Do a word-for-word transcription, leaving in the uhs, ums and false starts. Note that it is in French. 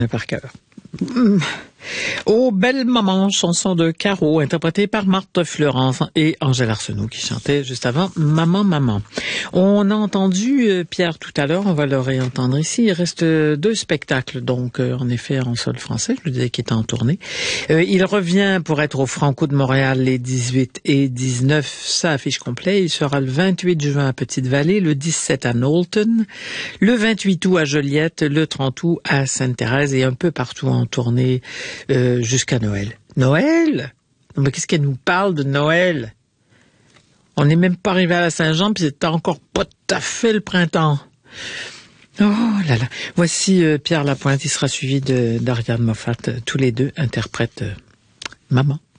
Par cœur. Oh, belle maman, chanson de Caro, interprétée par Marthe Fleurance et Angèle Arsenault qui chantait juste avant Maman, Maman. On a entendu euh, Pierre tout à l'heure, on va le réentendre ici. Il reste euh, deux spectacles, donc euh, en effet en sol français, je le disais qu'il était en tournée. Euh, il revient pour être au Franco de Montréal les dix-huit et dix-neuf, ça affiche complet. Il sera le vingt-huit juin à Petite-Vallée, le dix-sept à Knowlton, le vingt-huit août à Joliette, le trente août à Sainte-Thérèse et un peu partout en tournée euh, jusqu'à Noël. Noël? Non, mais qu'est-ce qu'elle nous parle de Noël? On n'est même pas arrivé à la Saint-Jean, puis c'est encore pas tout à fait le printemps. Oh là là. Voici euh, Pierre Lapointe, il sera suivi de d'Ariane Moffat. Tous les deux interprètent euh, Maman.